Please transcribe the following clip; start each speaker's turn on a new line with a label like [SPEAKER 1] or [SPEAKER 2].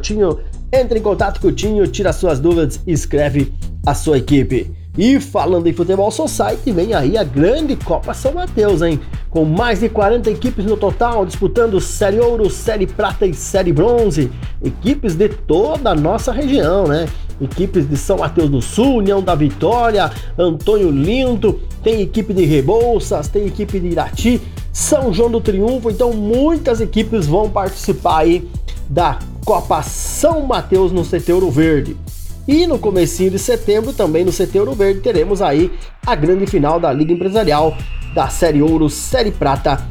[SPEAKER 1] Tinho. Entre em contato com o Tinho, tira suas dúvidas e escreve a sua equipe. E falando em Futebol Society, vem aí a grande Copa São Mateus, hein? Com mais de 40 equipes no total, disputando Série Ouro, Série Prata e Série Bronze. Equipes de toda a nossa região, né? Equipes de São Mateus do Sul, União da Vitória, Antônio Lindo, tem equipe de Rebouças, tem equipe de Irati, São João do Triunfo, então muitas equipes vão participar aí da Copa São Mateus no CT Ouro Verde. E no comecinho de setembro, também no CT Ouro Verde, teremos aí a grande final da Liga Empresarial da Série Ouro, Série Prata